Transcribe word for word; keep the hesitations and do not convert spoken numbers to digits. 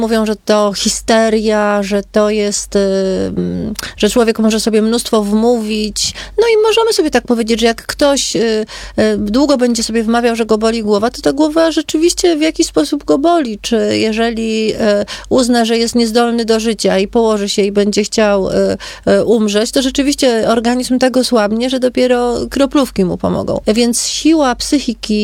Mówią, że to histeria, że to jest, że człowiek może sobie mnóstwo wmówić. No i możemy sobie tak powiedzieć, że jak ktoś długo będzie sobie wmawiał, że go boli głowa, to ta głowa rzeczywiście w jakiś sposób go boli. Czy jeżeli uzna, że jest niezdolny do życia i położy się i będzie chciał umrzeć, to rzeczywiście organizm tak osłabnie, że dopiero kroplówki mu pomogą. Więc siła psychiki